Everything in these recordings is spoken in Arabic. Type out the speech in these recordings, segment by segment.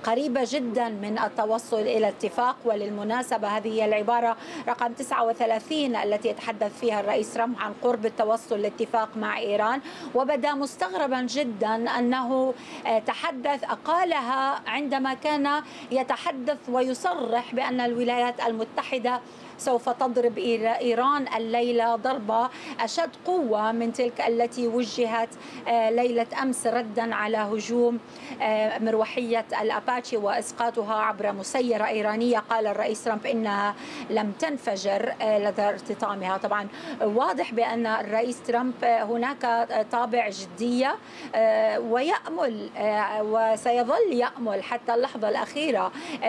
قريبة جدا من التوصل إلى اتفاق. وللمناسبة هذه هي العبارة رقم 39 التي يتحدث فيها الرئيس ترامب عن قرب التوصل لاتفاق مع إيران. وبدا مستغربا جدا أنه قالها عندما كان يتحدث ويصرح بأن الولايات المتحدة سوف تضرب إيران الليلة ضربة أشد قوة من تلك التي وجهت ليلة أمس ردا على هجوم مروحية الأباتشي وإسقاطها عبر مسيرة إيرانية. قال الرئيس ترامب إنها لم تنفجر لدى ارتطامها. طبعا واضح بأن الرئيس ترامب هناك طابع جدية ويأمل وسيظل يأمل حتى اللحظة الأخيرة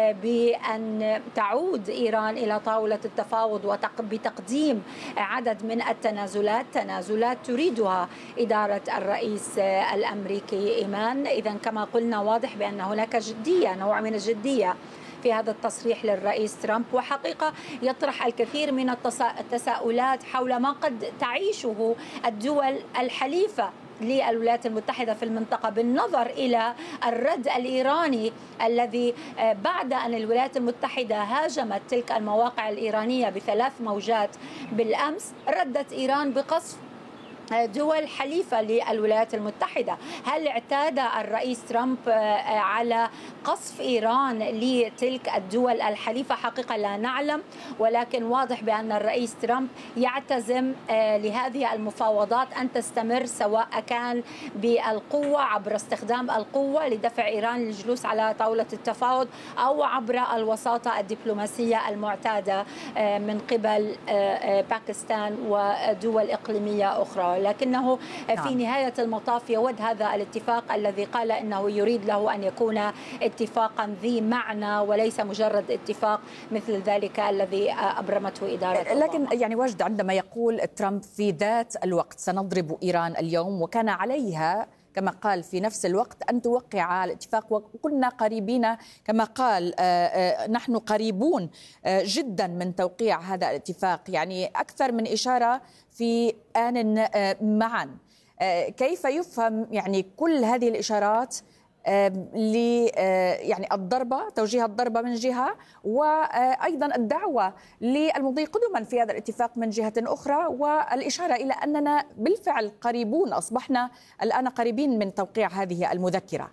بأن تعود إيران إلى طاولة التفاوض بتقديم عدد من تنازلات تريدها إدارة الرئيس الأمريكي إيمان. إذن كما قلنا واضح بأن هناك جدية، نوع من الجدية في هذا التصريح للرئيس ترامب، وحقيقة يطرح الكثير من التساؤلات حول ما قد تعيشه الدول الحليفة للولايات المتحدة في المنطقة، بالنظر إلى الرد الإيراني الذي بعد أن الولايات المتحدة هاجمت تلك المواقع الإيرانية ب3 موجات بالأمس، ردت إيران بقصف دول حليفة للولايات المتحدة. هل اعتاد الرئيس ترامب على قصف إيران لتلك الدول الحليفة؟ حقيقة لا نعلم، ولكن واضح بأن الرئيس ترامب يعتزم لهذه المفاوضات أن تستمر، سواء كان بالقوة عبر استخدام القوة لدفع إيران للجلوس على طاولة التفاوض، أو عبر الوساطة الدبلوماسية المعتادة من قبل باكستان ودول إقليمية أخرى. لكنه في نهاية المطاف يود هذا الاتفاق الذي قال إنه يريد له أن يكون اتفاقا ذي معنى وليس مجرد اتفاق مثل ذلك الذي أبرمته إدارة لكن أوباما. يعني وجد عندما يقول ترامب في ذات الوقت سنضرب إيران اليوم، وكان عليها كما قال في نفس الوقت أن توقع الاتفاق، وكنا قريبين كما قال نحن قريبون جدا من توقيع هذا الاتفاق، يعني أكثر من إشارة في آن معا. كيف يفهم يعني كل هذه الإشارات ل يعني الضربة، توجيه الضربة من جهة، وأيضا الدعوة للمضي قدما في هذا الاتفاق من جهة أخرى، والإشارة إلى أننا بالفعل قريبون، أصبحنا الآن قريبين من توقيع هذه المذكرة؟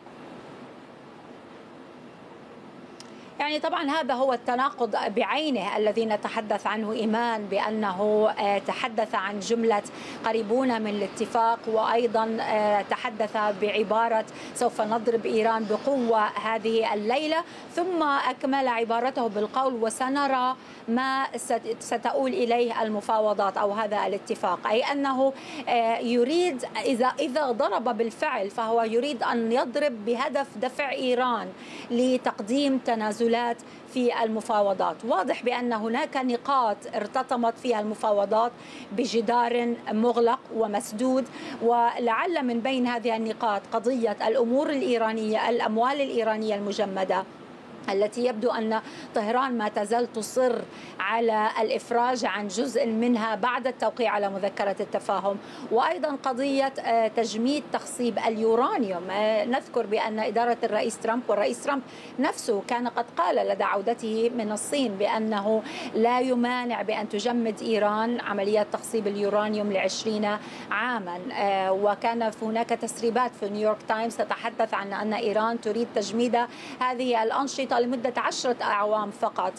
يعني طبعا هذا هو التناقض بعينه الذي نتحدث عنه إيمان، بأنه تحدث عن جملة قريبون من الاتفاق، وأيضا تحدث بعبارة سوف نضرب إيران بقوة هذه الليلة، ثم أكمل عبارته بالقول وسنرى ما ستؤول إليه المفاوضات أو هذا الاتفاق، أي أنه يريد إذا ضرب بالفعل فهو يريد أن يضرب بهدف دفع إيران لتقديم تنازلات في المفاوضات. واضح بأن هناك نقاط ارتطمت فيها المفاوضات بجدار مغلق ومسدود، ولعل من بين هذه النقاط قضية الأمور الإيرانية، الأموال الإيرانية المجمدة التي يبدو أن طهران ما تزال تصر على الإفراج عن جزء منها بعد التوقيع على مذكرة التفاهم، وأيضا قضية تجميد تخصيب اليورانيوم. نذكر بأن إدارة الرئيس ترامب والرئيس ترامب نفسه كان قد قال لدى عودته من الصين بأنه لا يمانع بأن تجمد إيران عمليات تخصيب اليورانيوم ل20 عاما، وكان هناك تسريبات في نيويورك تايمز تتحدث عن أن إيران تريد تجميد هذه الأنشطة لمدة 10 أعوام فقط.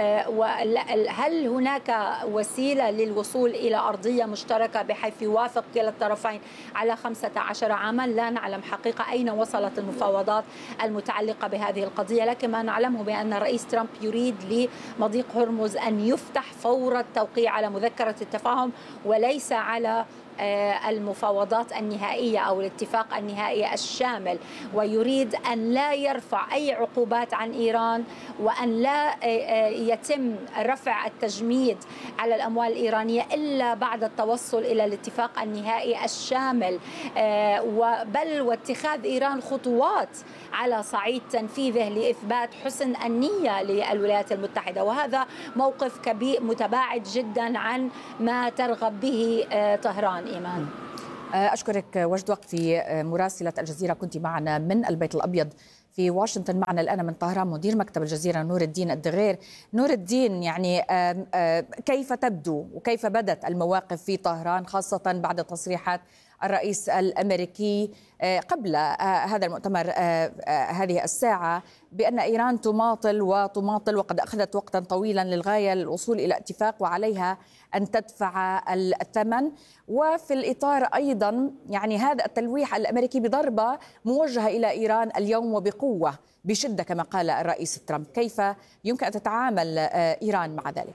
هل هناك وسيلة للوصول إلى أرضية مشتركة بحيث يوافق كلا الطرفين على 15 عاما؟ لا نعلم حقيقة أين وصلت المفاوضات المتعلقة بهذه القضية، لكن ما نعلمه بأن الرئيس ترامب يريد لمضيق هرمز أن يفتح فور التوقيع على مذكرة التفاهم وليس على المفاوضات النهائية أو الاتفاق النهائي الشامل، ويريد أن لا يرفع أي عقوبات عن إيران، وأن لا يتم رفع التجميد على الأموال الإيرانية إلا بعد التوصل إلى الاتفاق النهائي الشامل، بل واتخاذ إيران خطوات على صعيد تنفيذه لإثبات حسن النية للولايات المتحدة. وهذا موقف كبير متباعد جدا عن ما ترغب به طهران. إيمان، أشكرك وجد وقتي مراسلة الجزيرة، كنت معنا من البيت الأبيض في واشنطن. معنا الآن من طهران مدير مكتب الجزيرة نور الدين الدغير. نور الدين، يعني كيف تبدو وكيف بدت المواقف في طهران، خاصة بعد تصريحات الرئيس الأمريكي قبل هذا المؤتمر هذه الساعة بأن إيران تماطل وقد أخذت وقتا طويلا للغاية للوصول إلى اتفاق وعليها أن تدفع الثمن؟ وفي الإطار أيضا يعني هذا التلويح الأمريكي بضربة موجهة إلى إيران اليوم وبقوة بشدة كما قال الرئيس ترامب، كيف يمكن أن تتعامل إيران مع ذلك؟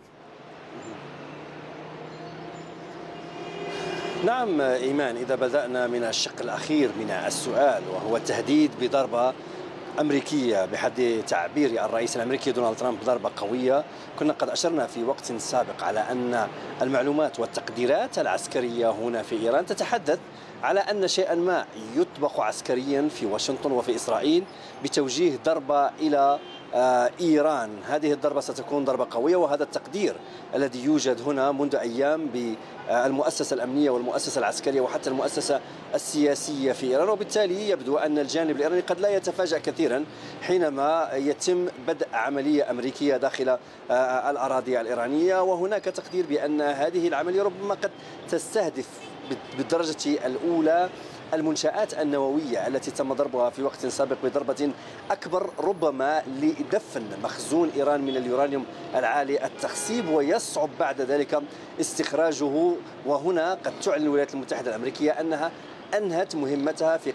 نعم إيمان، إذا بدأنا من الشق الأخير من السؤال وهو التهديد بضربة أمريكية بحد تعبير الرئيس الأمريكي دونالد ترامب ضربة قوية، كنا قد أشرنا في وقت سابق على أن المعلومات والتقديرات العسكرية هنا في إيران تتحدث على أن شيئا ما يطبخ عسكريا في واشنطن وفي إسرائيل بتوجيه ضربة إلى إيران. هذه الضربة ستكون ضربة قوية، وهذا التقدير الذي يوجد هنا منذ أيام بالمؤسسة الأمنية والمؤسسة العسكرية وحتى المؤسسة السياسية في إيران. وبالتالي يبدو أن الجانب الإيراني قد لا يتفاجأ كثيرا حينما يتم بدء عملية أمريكية داخل الأراضي الإيرانية، وهناك تقدير بأن هذه العملية ربما قد تستهدف بالدرجة الأولى المنشآت النووية التي تم ضربها في وقت سابق بضربة أكبر، ربما لدفن مخزون إيران من اليورانيوم العالي التخصيب ويصعب بعد ذلك استخراجه. وهنا قد تعلن الولايات المتحدة الأمريكية أنها أنهت مهمتها في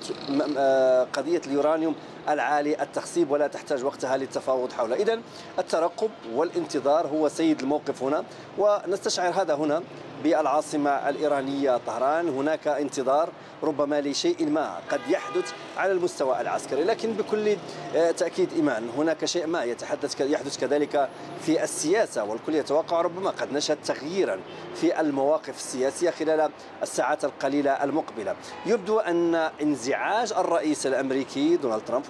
قضية اليورانيوم العالي التخصيب ولا تحتاج وقتها للتفاوض حوله. إذن الترقب والانتظار هو سيد الموقف هنا، ونستشعر هذا هنا بالعاصمة الإيرانية طهران. هناك انتظار ربما لشيء ما قد يحدث على المستوى العسكري، لكن بكل تأكيد إيمان هناك شيء ما يحدث كذلك في السياسة، والكل يتوقع ربما قد نشهد تغييرا في المواقف السياسية خلال الساعات القليلة المقبلة. يبدو أن انزعاج الرئيس الأمريكي دونالد ترامب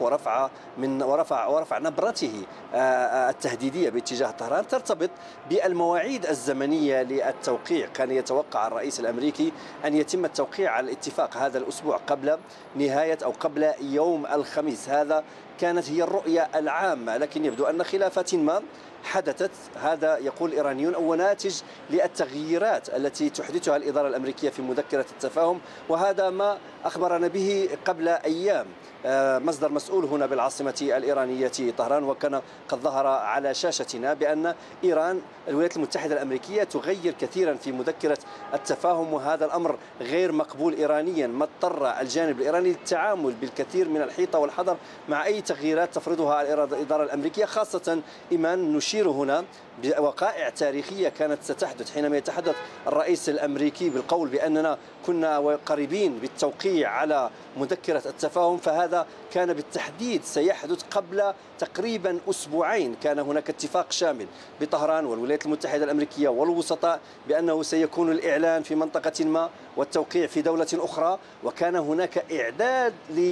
ورفع نبرته التهديدية باتجاه طهران ترتبط بالمواعيد الزمنية للتوقيع. كان يتوقع الرئيس الأمريكي أن يتم التوقيع على الاتفاق هذا الأسبوع قبل نهاية أو قبل يوم الخميس، هذا كانت هي الرؤية العامة، لكن يبدو أن خلافات ما حدثت، هذا يقول الإيرانيون، أو ناتج للتغييرات التي تحدثها الإدارة الأمريكية في مذكرة التفاهم، وهذا ما أخبرنا به قبل أيام مصدر مسؤول هنا بالعاصمة الإيرانية طهران، وكان قد ظهر على شاشتنا بأن إيران الولايات المتحدة الأمريكية تغير كثيرا في مذكرة التفاهم، وهذا الأمر غير مقبول إيرانيا، ما اضطر الجانب الإيراني للتعامل بالكثير من الحيطة والحذر مع أي تغييرات تفرضها الإدارة الأمريكية، خاصة إيمان نشير هنا بوقائع تاريخية كانت ستحدث حينما يتحدث الرئيس الأمريكي بالقول بأننا كنا قريبين بالتوقيع على مذكرة التفاهم، فهذا كان بالتحديد سيحدث قبل تقريبا أسبوعين. كان هناك اتفاق شامل بطهران والولايات المتحدة الأمريكية والوسطاء بأنه سيكون الإعلان في منطقة ما والتوقيع في دولة أخرى، وكان هناك إعداد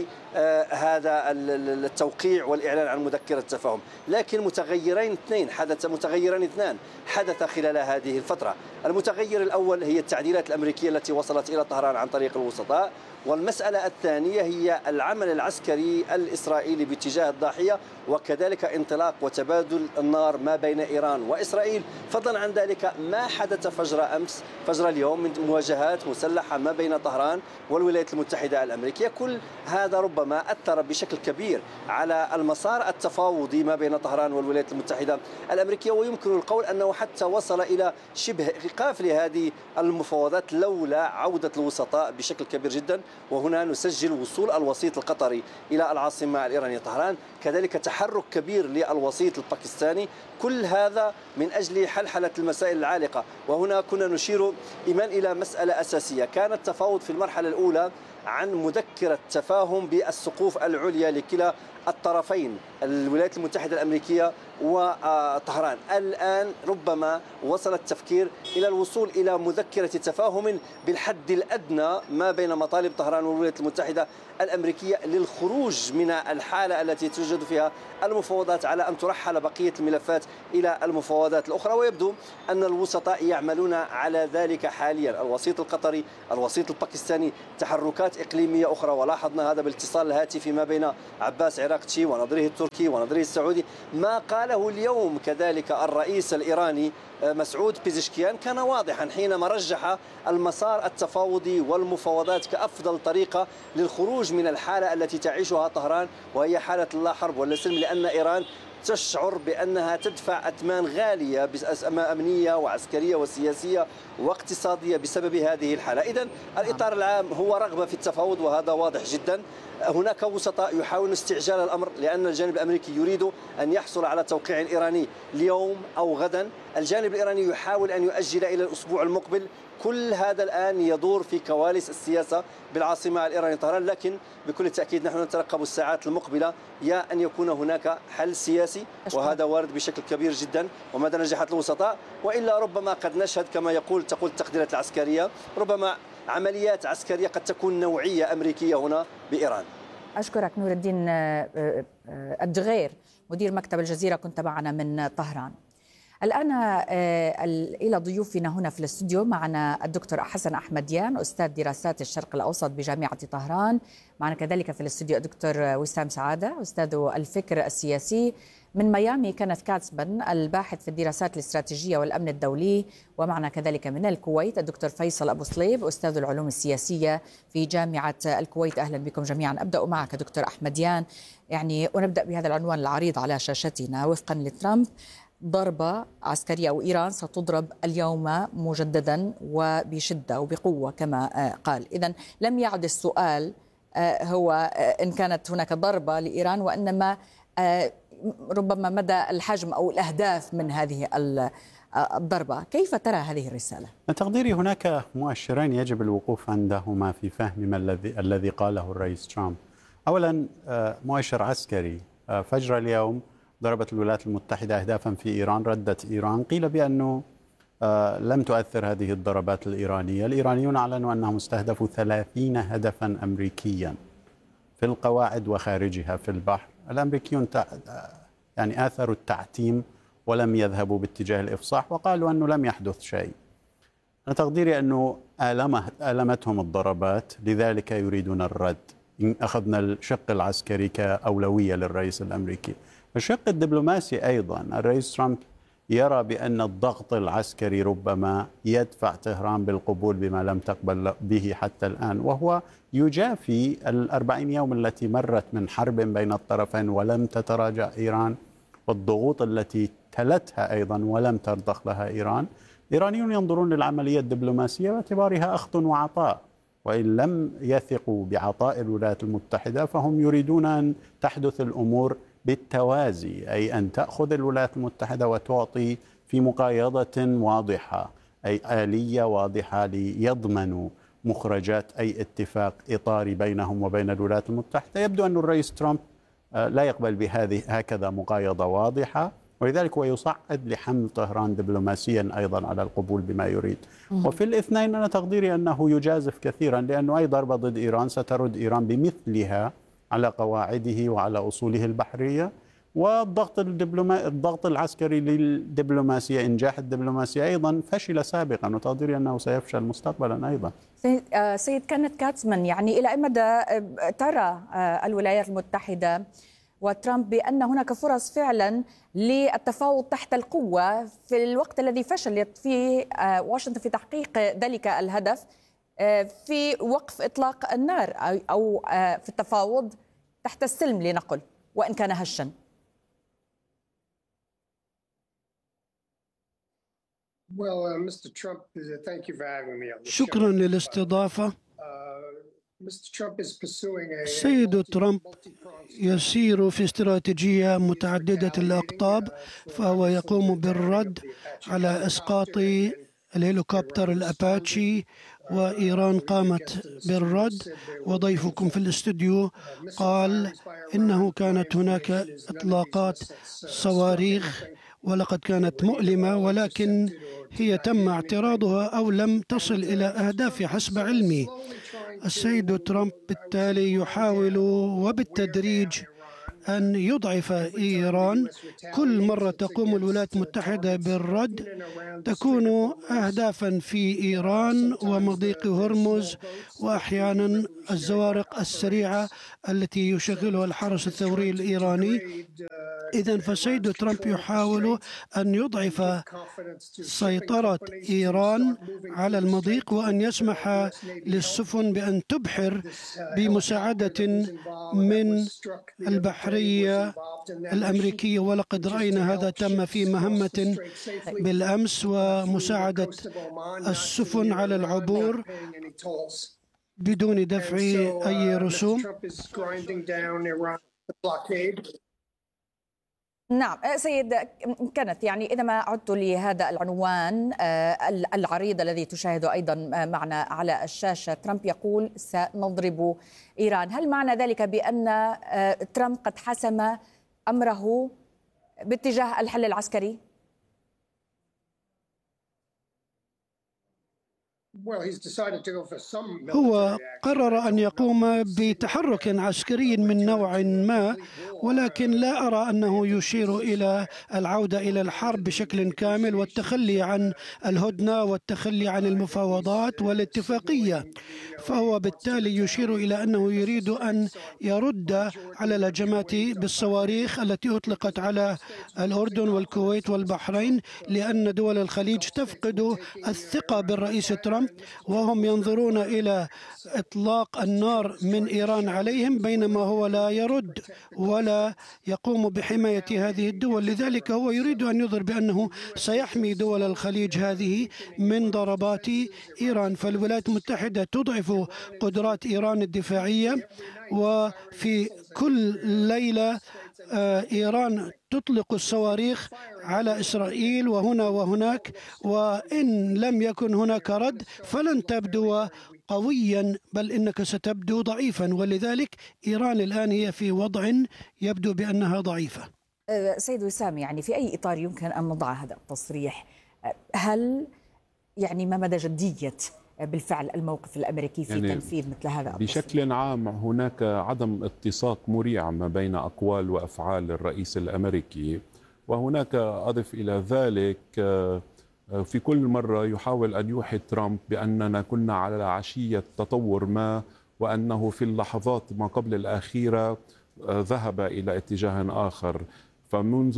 لهذا التوقيع والإعلان عن مذكرة التفاهم، لكن متغيرين اثنان حدث خلال هذه الفترة. المتغير الأول هي التعديلات الأمريكية التي وصلت إلى طهران عن طريق الوسطاء، والمسألة الثانية هي العمل العسكري الإسرائيلي باتجاه الضاحية، وكذلك انطلاق وتبادل النار ما بين إيران وإسرائيل، فضلا عن ذلك ما حدث فجر اليوم من مواجهات مسلحة ما بين طهران والولايات المتحدة الأمريكية. كل هذا ربما أثر بشكل كبير على المسار التفاوضي ما بين طهران والولايات المتحدة الأمريكية، ويمكن القول أنه حتى وصل إلى شبه إيقاف لهذه المفاوضات لولا عودة الوسطاء بشكل كبير جدا. وهنا نسجل وصول الوسيط القطري إلى العاصمة الإيرانية طهران، كذلك تحرك كبير للوسيط الباكستاني، كل هذا من أجل حلحلة المسائل العالقة. وهنا كنا نشير إيمان إلى مسألة أساسية، كان التفاوض في المرحلة الأولى عن مذكرة تفاهم بالسقوف العليا لكلا الطرفين الولايات المتحدة الأمريكية وطهران. الآن ربما وصل التفكير إلى الوصول إلى مذكرة تفاهم بالحد الأدنى ما بين مطالب طهران والولايات المتحدة الأمريكية للخروج من الحالة التي توجد فيها المفاوضات على أن ترحل بقية الملفات إلى المفاوضات الأخرى. ويبدو أن الوسطاء يعملون على ذلك حاليا، الوسيط القطري، الوسيط الباكستاني، تحركات مفاوضات إقليمية أخرى، ولاحظنا هذا بالاتصال الهاتفي ما بين عباس عراقتشي ونظيره التركي ونظيره السعودي. ما قاله اليوم كذلك الرئيس الإيراني مسعود بيزشكيان كان واضحا حينما رجح المسار التفاوضي والمفاوضات كأفضل طريقة للخروج من الحالة التي تعيشها طهران، وهي حالة لا حرب ولا سلم، لأن إيران تشعر بأنها تدفع أثمان غالية أمنية وعسكرية وسياسية واقتصادية بسبب هذه الحالة. إذن الإطار العام هو رغبة في التفاوض، وهذا واضح جدا. هناك وسطاء يحاولون استعجال الأمر، لأن الجانب الأمريكي يريد أن يحصل على توقيع الإيراني اليوم أو غدا. الجانب الإيراني يحاول أن يؤجل إلى الأسبوع المقبل. كل هذا الآن يدور في كواليس السياسة بالعاصمة الإيرانية طهران، لكن بكل تأكيد نحن نترقب الساعات المقبلة يا أن يكون هناك حل سياسي، وهذا وارد بشكل كبير جدا، وماذا نجحت الوسطاء، وإلا ربما قد نشهد كما تقول التقديرات العسكرية ربما عمليات عسكرية قد تكون نوعية أمريكية هنا بإيران. أشكرك نور الدين الدغير مدير مكتب الجزيرة، كنت معنا من طهران. الآن إلى ضيوفنا هنا في الاستوديو. معنا الدكتور حسن أحمديان أستاذ دراسات الشرق الأوسط بجامعة طهران. معنا كذلك في الاستوديو الدكتور وسام سعادة أستاذ الفكر السياسي. من ميامي كانت كاتسبن الباحث في الدراسات الاستراتيجية والأمن الدولي. ومعنا كذلك من الكويت الدكتور فيصل أبو صليب أستاذ العلوم السياسية في جامعة الكويت. أهلا بكم جميعا. أبدأ معك دكتور أحمديان، ونبدأ بهذا العنوان العريض على شاشتنا. وفقا لترامب ضربة عسكرية أو إيران ستضرب اليوم مجددا وبشدة وبقوة كما قال. إذن لم يعد السؤال هو إن كانت هناك ضربة لإيران، وإنما ربما مدى الحجم أو الأهداف من هذه الضربة. كيف ترى هذه الرسالة؟ تقديري هناك مؤشرين يجب الوقوف عندهما في فهم ما الذي قاله الرئيس ترامب. أولا مؤشر عسكري. فجر اليوم ضربت الولايات المتحدة أهدافا في إيران، ردت إيران. قيل بأنه لم تؤثر هذه الضربات الإيرانية. الإيرانيون أعلنوا أنهم استهدفوا 30 هدفا أمريكيا في القواعد وخارجها في البحر. الأمريكيون يعني آثروا التعتيم ولم يذهبوا باتجاه الإفصاح، وقالوا أنه لم يحدث شيء. أنا تقديري أنه ألمتهم الضربات، لذلك يريدون الرد. إن أخذنا الشق العسكري كأولوية للرئيس الأمريكي، الشق الدبلوماسي أيضا الرئيس ترامب يرى بأن الضغط العسكري ربما يدفع طهران بالقبول بما لم تقبل به حتى الآن، وهو يجافي 40 يوم التي مرت من حرب بين الطرفين ولم تتراجع إيران، والضغوط التي تلتها أيضا ولم ترضخ لها إيران. الإيرانيون ينظرون للعملية الدبلوماسية باعتبارها أخذ وعطاء، وإن لم يثقوا بعطاء الولايات المتحدة فهم يريدون أن تحدث الأمور بالتوازي، أي أن تأخذ الولايات المتحدة وتعطي في مقايضة واضحة، أي آلية واضحة ليضمنوا مخرجات أي اتفاق إطاري بينهم وبين الولايات المتحدة. يبدو أن الرئيس ترامب لا يقبل بهذه هكذا مقايضة واضحة، ولذلك هو يصعد لحمل طهران دبلوماسيا أيضا على القبول بما يريد. وفي الاثنين أنا تقديري أنه يجازف كثيرا، لأنه أي ضربة ضد إيران سترد إيران بمثلها على قواعده وعلى أصوله البحرية. الضغط العسكري للدبلوماسية، إنجاح الدبلوماسية أيضا فشل سابقا، وتقديري أنه سيفشل مستقبلا أيضا. سيد كانت كاتسمان، يعني إلى أي مدى ترى الولايات المتحدة وترامب بأن هناك فرص فعلا للتفاوض تحت القوة في الوقت الذي فشلت فيه واشنطن في تحقيق ذلك الهدف، في وقف إطلاق النار أو في التفاوض تحت السلم لنقل وإن كان هشا؟ شكرا للاستضافة. السيد ترامب يسير في استراتيجية متعددة الأقطاب، فهو يقوم بالرد على إسقاط الهليكوبتر الأباتشي، وإيران قامت بالرد. وضيفكم في الاستوديو قال إنه كانت هناك إطلاقات صواريخ ولقد كانت مؤلمة، ولكن هي تم اعتراضها أو لم تصل إلى أهدافها حسب علمي. السيد ترامب بالتالي يحاول وبالتدريج أن يضعف إيران. كل مرة تقوم الولايات المتحدة بالرد تكون أهدافا في إيران ومضيق هرمز، وأحيانا الزوارق السريعة التي يشغلها الحرس الثوري الإيراني. إذن فالسيد ترامب يحاول أن يضعف سيطرة إيران على المضيق وأن يسمح للسفن بأن تبحر بمساعدة من البحرية الأمريكية، ولقد رأينا هذا تم في مهمة بالأمس، ومساعدة السفن على العبور بدون دفع أي رسوم. نعم سيد كانت، يعني إذا ما عدت لهذا العنوان العريض الذي تشاهده أيضا معنا على الشاشة، ترامب يقول سنضرب إيران. هل معنى ذلك بأن ترامب قد حسم أمره باتجاه الحل العسكري؟ هو قرر أن يقوم بتحرك عسكري من نوع ما، ولكن لا أرى أنه يشير إلى العودة إلى الحرب بشكل كامل والتخلي عن الهدنة والتخلي عن المفاوضات والاتفاقية. فهو بالتالي يشير إلى أنه يريد أن يرد على الهجمات بالصواريخ التي أطلقت على الأردن والكويت والبحرين، لأن دول الخليج تفقد الثقة بالرئيس ترامب وهم ينظرون إلى إطلاق النار من إيران عليهم، بينما هو لا يرد ولا يقوم بحماية هذه الدول. لذلك هو يريد أن يظهر بأنه سيحمي دول الخليج هذه من ضربات إيران. فالولايات المتحدة تضعف قدرات إيران الدفاعية، وفي كل ليلة إيران تطلق الصواريخ على إسرائيل وهنا وهناك، وإن لم يكن هناك رد فلن تبدو قويا بل إنك ستبدو ضعيفا، ولذلك إيران الآن هي في وضع يبدو بأنها ضعيفة. سيد وسام، يعني في أي إطار يمكن أن نضع هذا التصريح؟ هل يعني ما مدى جدية بالفعل الموقف الأمريكي في تنفيذ مثل هذا التصريح؟ بشكل عام هناك عدم اتساق مريع ما بين أقوال وأفعال الرئيس الأمريكي، وهناك أضف إلى ذلك في كل مرة يحاول أن يوحي ترامب بأننا كنا على عشية تطور ما، وأنه في اللحظات ما قبل الأخيرة ذهب إلى اتجاه آخر. فمنذ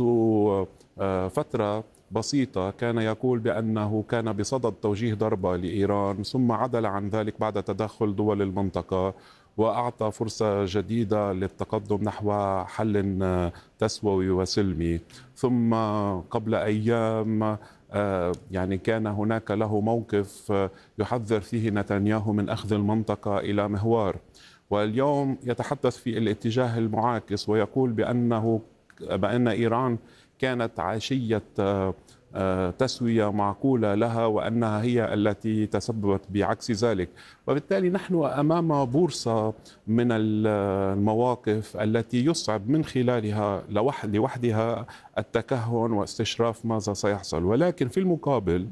فترة بسيطة كان يقول بأنه كان بصدد توجيه ضربة لإيران، ثم عدل عن ذلك بعد تدخل دول المنطقة وأعطى فرصة جديدة للتقدم نحو حل تسوي وسلمي. ثم قبل أيام يعني كان هناك له موقف يحذر فيه نتنياهو من أخذ المنطقة إلى محور، واليوم يتحدث في الاتجاه المعاكس ويقول بأن إيران كانت عشية تسوية معقولة لها وأنها هي التي تسببت بعكس ذلك. وبالتالي نحن أمام بورصة من المواقف التي يصعب من خلالها لوحدها التكهن واستشراف ماذا سيحصل. ولكن في المقابل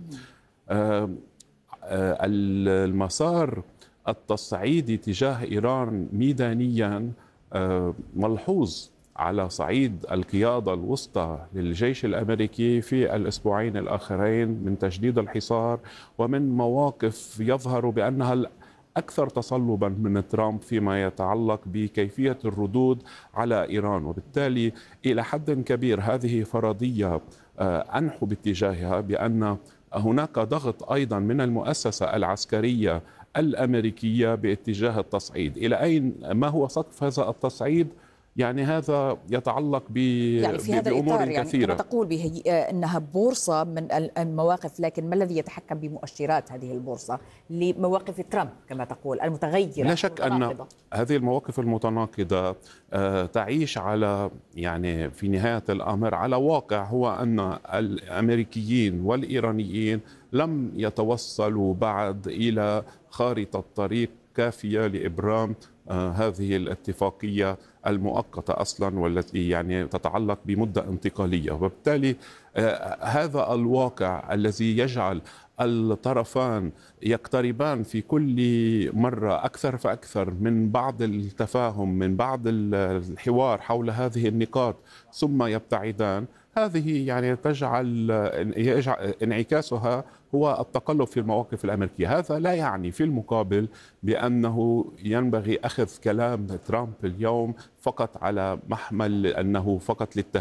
المسار التصعيدي تجاه إيران ميدانيا ملحوظ على صعيد القيادة الوسطى للجيش الأمريكي في الأسبوعين الآخرين من تشديد الحصار ومن مواقف يظهر بأنها أكثر تصلبا من ترامب فيما يتعلق بكيفية الردود على إيران. وبالتالي إلى حد كبير هذه فرضية أنحو باتجاهها بأن هناك ضغط أيضا من المؤسسة العسكرية الأمريكية باتجاه التصعيد. إلى أين ما هو سقف هذا التصعيد؟ يعني هذا يتعلق يعني في هذا بأمور الإطار، يعني كثيرة. كما تقول به أنها بورصة من المواقف، لكن ما الذي يتحكم بمؤشرات هذه البورصة لمواقف ترامب كما تقول المتغيرة؟ لا شك أن هذه المواقف المتناقضة تعيش على يعني في نهاية الأمر على واقع هو أن الأمريكيين والإيرانيين لم يتوصلوا بعد إلى خارطة طريق كافية لإبرام هذه الاتفاقية المؤقتة أصلا، والتي يعني تتعلق بمدة انتقالية. وبالتالي هذا الواقع الذي يجعل الطرفان يقتربان في كل مرة أكثر فأكثر من بعض التفاهم، من بعض الحوار حول هذه النقاط، ثم يبتعدان، هذه يعني تجعل انعكاسها هو التقلب في المواقف الأمريكية. هذا لا يعني في المقابل بأنه ينبغي أخذ كلام ترامب اليوم فقط على محمل أنه فقط للتهديد